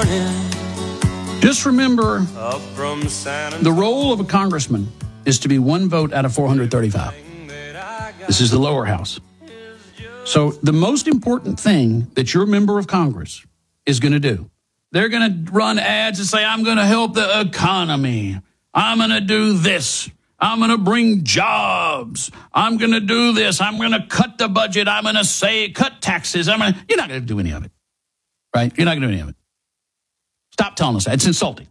morning. Just remember, the role of a congressman is to be one vote out of 435. This is the lower house. So the most important thing that your member of Congress is going to do, they're going to run ads and say, I'm going to help the economy. I'm going to do this. I'm going to bring jobs. I'm going to do this. I'm going to cut the budget. I'm going to say cut taxes. You're not going to do any of it, right? You're not going to do any of it. Stop telling us that. It's insulting.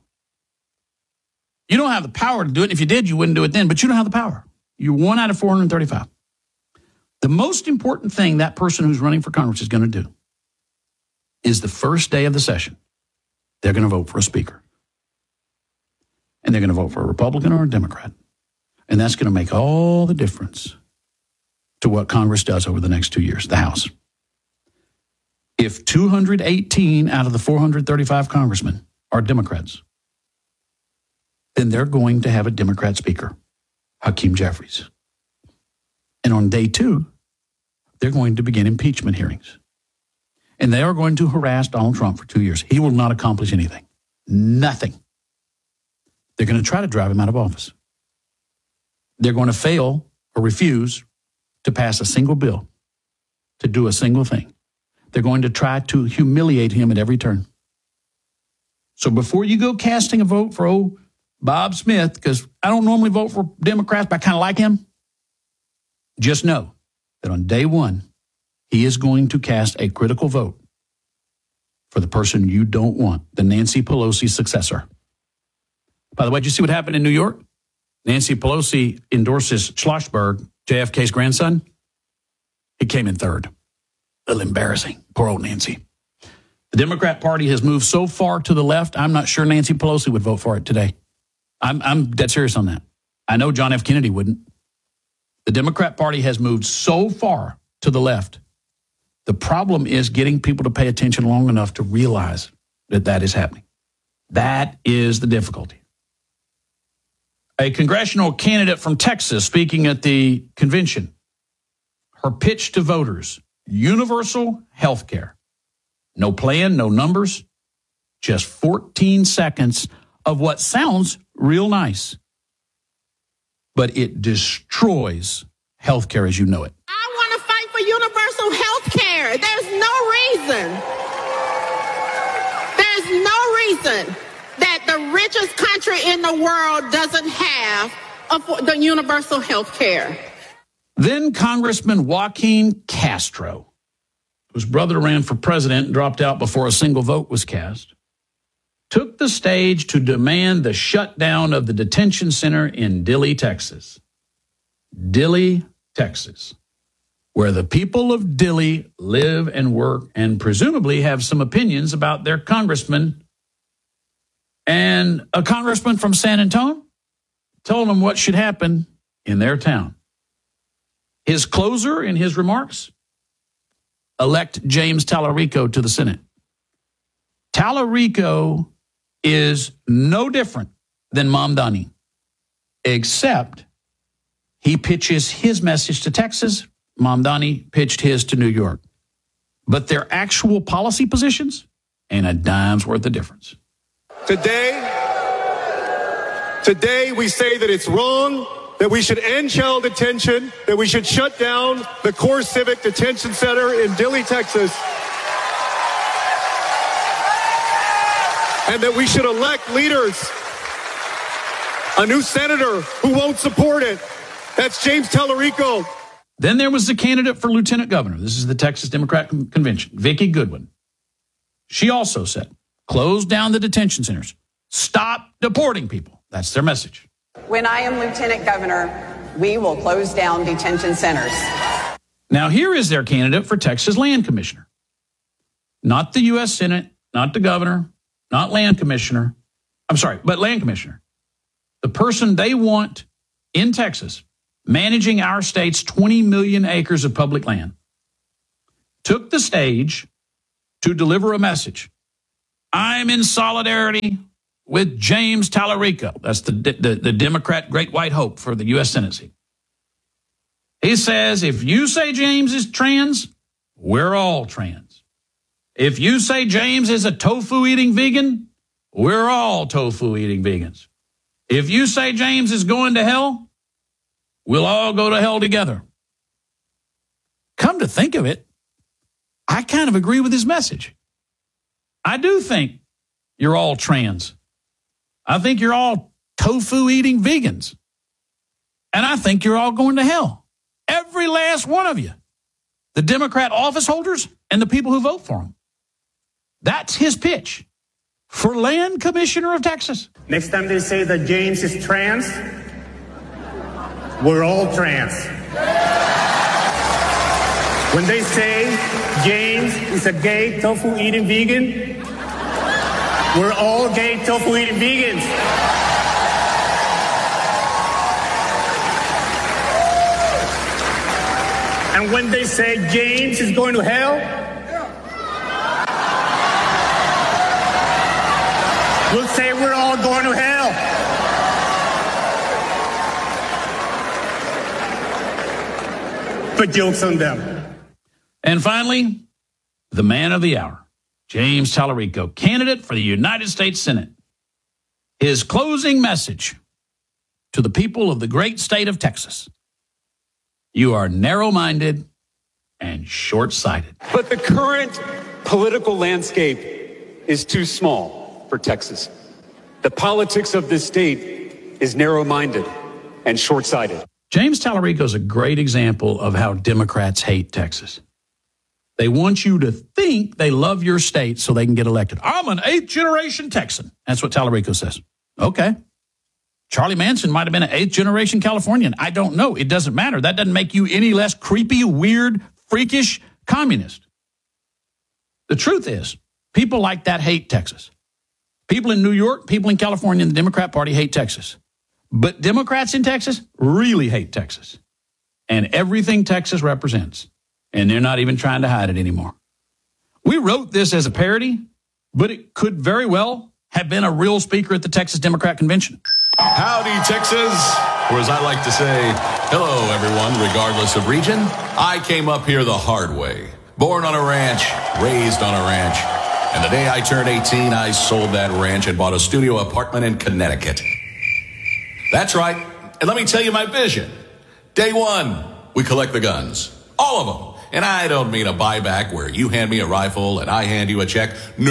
You don't have the power to do it. If you did, you wouldn't do it then, but you don't have the power. You're one out of 435. The most important thing that person who's running for Congress is going to do is the first day of the session, they're going to vote for a speaker. And they're going to vote for a Republican or a Democrat. And that's going to make all the difference to what Congress does over the next 2 years, the House. If 218 out of the 435 congressmen are Democrats, then they're going to have a Democrat speaker, Hakeem Jeffries. And on day 2, they're going to begin impeachment hearings. And they are going to harass Donald Trump for 2 years. He will not accomplish anything. Nothing. They're going to try to drive him out of office. They're going to fail or refuse to pass a single bill, to do a single thing. They're going to try to humiliate him at every turn. So before you go casting a vote for Bob Smith, because I don't normally vote for Democrats, but I kind of like him, just know that on day 1, he is going to cast a critical vote for the person you don't want, the Nancy Pelosi successor. By the way, did you see what happened in New York? Nancy Pelosi endorses Schlossberg, JFK's grandson. He came in 3rd. A little embarrassing. Poor old Nancy. The Democrat Party has moved so far to the left, I'm not sure Nancy Pelosi would vote for it today. I'm dead serious on that. I know John F. Kennedy wouldn't. The Democrat Party has moved so far to the left. The problem is getting people to pay attention long enough to realize that that is happening. That is the difficulty. A congressional candidate from Texas speaking at the convention, her pitch to voters, universal health care. No plan, no numbers, just 14 seconds of what sounds real nice. But it destroys health care as you know it. I want to fight for universal health care. There's no reason that the richest country in the world doesn't have the universal health care. Then Congressman Joaquin Castro, whose brother ran for president and dropped out before a single vote was cast, took the stage to demand the shutdown of the detention center in Dilley, Texas. Dilley, Texas, where the people of Dilley live and work and presumably have some opinions about their congressman. And a congressman from San Antonio told them what should happen in their town. His closer in his remarks, elect James Tallarico to the Senate. Tallarico is no different than Mamdani, except he pitches his message to Texas. Mamdani pitched his to New York. But their actual policy positions ain't a dime's worth of difference. Today we say that it's wrong, that we should end child detention, that we should shut down the CoreCivic Detention Center in Dilley, Texas, and that we should elect leaders, a new senator who won't support it. That's James Tallarico. Then there was the candidate for lieutenant governor. This is the Texas Democrat Convention, Vicki Goodwin. She also said, close down the detention centers. Stop deporting people. That's their message. When I am lieutenant governor, we will close down detention centers. Now, here is their candidate for Texas land commissioner. Not the U.S. Senate, not the governor, not land commissioner. But land commissioner. The person they want in Texas, managing our state's 20 million acres of public land, took the stage to deliver a message. I'm in solidarity with James Tallarico. That's the Democrat great white hope for the U.S. Senate seat. He says, if you say James is trans, we're all trans. If you say James is a tofu-eating vegan, we're all tofu-eating vegans. If you say James is going to hell, we'll all go to hell together. Come to think of it, I kind of agree with his message. I do think you're all trans. I think you're all tofu-eating vegans. And I think you're all going to hell. Every last one of you. The Democrat office holders and the people who vote for him. That's his pitch for Land Commissioner of Texas. Next time they say that James is trans, we're all trans. When they say James is a gay tofu-eating vegan, we're all gay tofu-eating vegans. And when they say James is going to hell, we'll say we're all going to hell. But joke's on them. And finally, the man of the hour, James Tallarico, candidate for the United States Senate. His closing message to the people of the great state of Texas. You are narrow-minded and short-sighted. But the current political landscape is too small for Texas. The politics of this state is narrow-minded and short-sighted. James Tallarico is a great example of how Democrats hate Texas. They want you to think they love your state so they can get elected. I'm an 8th-generation Texan. That's what Tallarico says. Okay. Charlie Manson might have been an 8th-generation Californian. I don't know. It doesn't matter. That doesn't make you any less creepy, weird, freakish communist. The truth is, people like that hate Texas. People in New York, people in California, and the Democrat Party hate Texas. But Democrats in Texas really hate Texas and everything Texas represents. And they're not even trying to hide it anymore. We wrote this as a parody, but it could very well have been a real speaker at the Texas Democrat Convention. Howdy, Texas. Or as I like to say, hello, everyone, regardless of region. I came up here the hard way. Born on a ranch, raised on a ranch. And the day I turned 18, I sold that ranch and bought a studio apartment in Connecticut. That's right. And let me tell you my vision. Day one, we collect the guns. All of them. And I don't mean a buyback where you hand me a rifle and I hand you a check.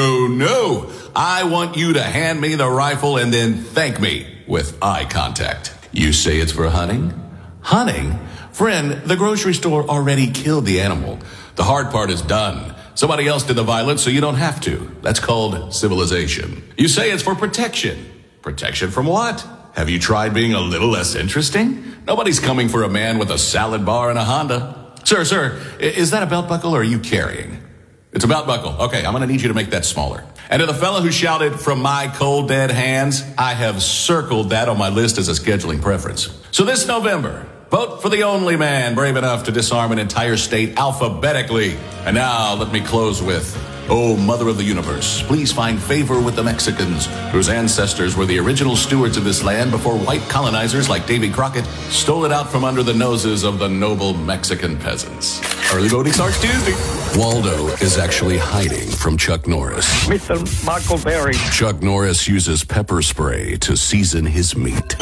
No. I want you to hand me the rifle and then thank me with eye contact. You say it's for hunting? Hunting? Friend, the grocery store already killed the animal. The hard part is done. Somebody else did the violence, so you don't have to. That's called civilization. You say it's for protection. Protection from what? Have you tried being a little less interesting? Nobody's coming for a man with a salad bar and a Honda. Sir, is that a belt buckle or are you carrying? It's a belt buckle. Okay, I'm going to need you to make that smaller. And to the fellow who shouted, from my cold dead hands, I have circled that on my list as a scheduling preference. So this November, vote for the only man brave enough to disarm an entire state alphabetically. And now let me close with, oh, Mother of the Universe, please find favor with the Mexicans, whose ancestors were the original stewards of this land before white colonizers like Davy Crockett stole it out from under the noses of the noble Mexican peasants. Early voting starts Tuesday. Waldo is actually hiding from Chuck Norris. Mr. Michael Berry. Chuck Norris uses pepper spray to season his meat.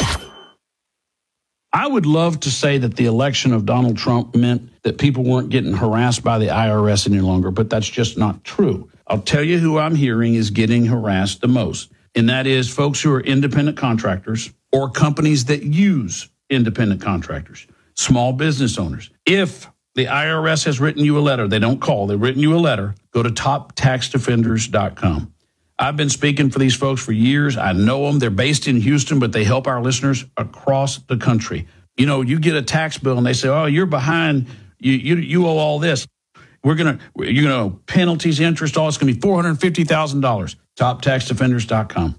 I would love to say that the election of Donald Trump meant that people weren't getting harassed by the IRS any longer, but that's just not true. I'll tell you who I'm hearing is getting harassed the most, and that is folks who are independent contractors or companies that use independent contractors, small business owners. If the IRS has written you a letter, they don't call, they've written you a letter, go to toptaxdefenders.com. I've been speaking for these folks for years. I know them. They're based in Houston, but they help our listeners across the country. You know, you get a tax bill and they say, oh, you're behind. You owe all this. Penalties, interest, all it's going to be $450,000. Toptaxdefenders.com.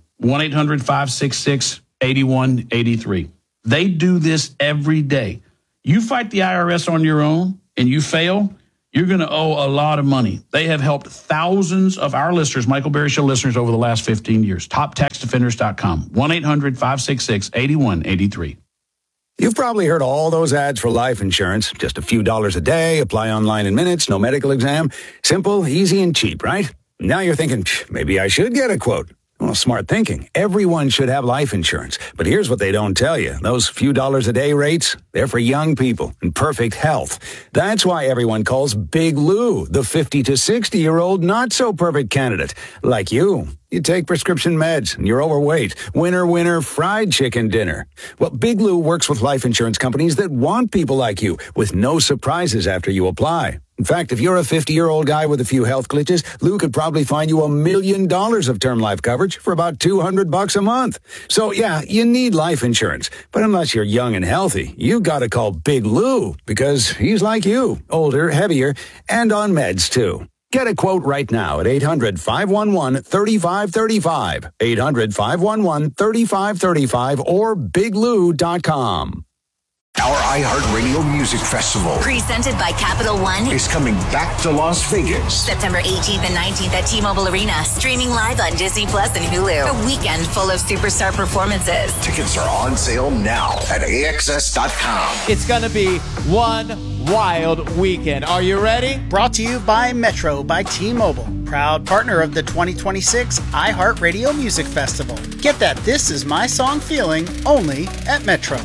1-800-566-8183. They do this every day. You fight the IRS on your own and you fail, you're going to owe a lot of money. They have helped thousands of our listeners, Michael Berry Show listeners, over the last 15 years. TopTaxDefenders.com. 1-800-566-8183. You've probably heard all those ads for life insurance. Just a few dollars a day, apply online in minutes, no medical exam. Simple, easy, and cheap, right? Now you're thinking, maybe I should get a quote. Well, smart thinking. Everyone should have life insurance. But here's what they don't tell you. Those few dollars a day rates, they're for young people in perfect health. That's why everyone calls Big Lou the 50 to 60-year-old not-so-perfect candidate. Like you. You take prescription meds and you're overweight. Winner, winner, fried chicken dinner. Well, Big Lou works with life insurance companies that want people like you with no surprises after you apply. In fact, if you're a 50-year-old guy with a few health glitches, Lou could probably find you $1 million of term life coverage for about $200 a month. So, yeah, you need life insurance. But unless you're young and healthy, you gotta call Big Lou because he's like you, older, heavier, and on meds, too. Get a quote right now at 800-511-3535, 800-511-3535, or biglou.com. Our iHeartRadio Music Festival, presented by Capital One, is coming back to Las Vegas. September 18th and 19th at T-Mobile Arena, streaming live on Disney Plus and Hulu. A weekend full of superstar performances. Tickets are on sale now at AXS.com. It's going to be one wild weekend. Are you ready? Brought to you by Metro by T-Mobile, proud partner of the 2026 iHeartRadio Music Festival. Get that This Is My Song feeling only at Metro.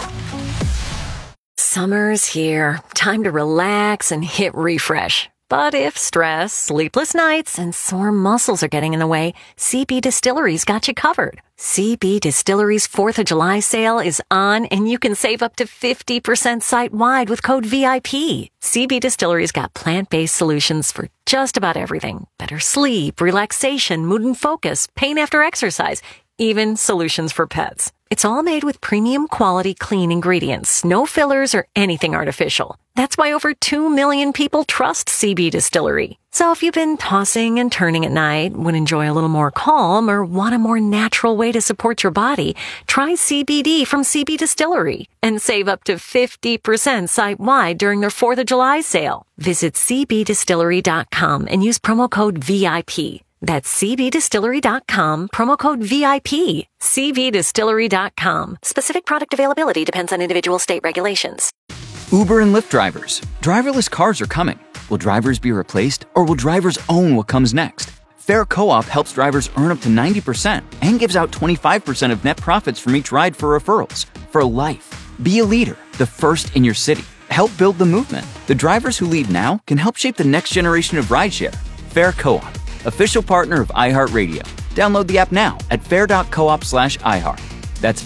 Summer's here. Time to relax and hit refresh. But if stress, sleepless nights, and sore muscles are getting in the way, CB Distillery's got you covered. CB Distillery's 4th of July sale is on, and you can save up to 50% site-wide with code VIP. CB Distillery's got plant-based solutions for just about everything. Better sleep, relaxation, mood and focus, pain after exercise, even solutions for pets. It's all made with premium quality clean ingredients, no fillers or anything artificial. That's why over 2 million people trust CB Distillery. So if you've been tossing and turning at night, would enjoy a little more calm, or want a more natural way to support your body, try CBD from CB Distillery and save up to 50% site-wide during their 4th of July sale. Visit cbdistillery.com and use promo code VIP. That's cbdistillery.com, promo code VIP. cbdistillery.com. Specific product availability depends on individual state regulations. Uber and Lyft drivers. Driverless cars are coming. Will drivers be replaced, or will drivers own what comes next? Fair Co-op helps drivers earn up to 90% and gives out 25% of net profits from each ride for referrals. For life. Be a leader, the first in your city. Help build the movement. The drivers who lead now can help shape the next generation of rideshare. Fair Co-op. Official partner of iHeartRadio. Download the app now at fair.coop/iHeart. That's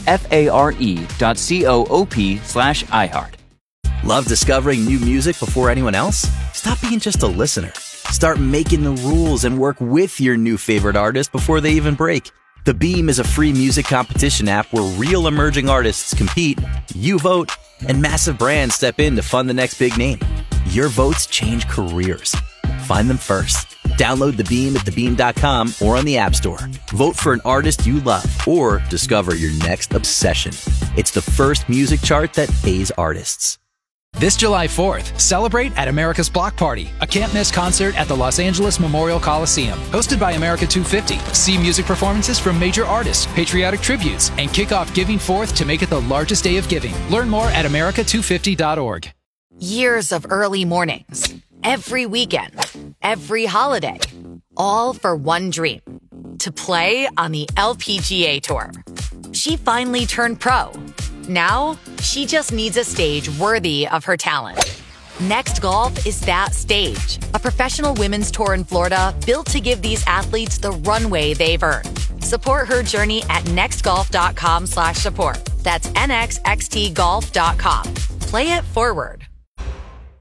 FARE.coop/iHeart. Love discovering new music before anyone else? Stop being just a listener. Start making the rules and work with your new favorite artist before they even break. The Beam is a free music competition app where real emerging artists compete, you vote, and massive brands step in to fund the next big name. Your votes change careers. Find them first. Download The Beam at thebeam.com or on the App Store. Vote for an artist you love or discover your next obsession. It's the first music chart that pays artists. This July 4th, celebrate at America's Block Party, a can't-miss concert at the Los Angeles Memorial Coliseum. Hosted by America 250. See music performances from major artists, patriotic tributes, and kick off Giving Forth to make it the largest day of giving. Learn more at america250.org. Years of early mornings, every weekend, every holiday, all for one dream, to play on the LPGA Tour. She finally turned pro. Now, she just needs a stage worthy of her talent. Next Golf is that stage, a professional women's tour in Florida built to give these athletes the runway they've earned. Support her journey at nextgolf.com/support. That's nxxtgolf.com. Play it forward.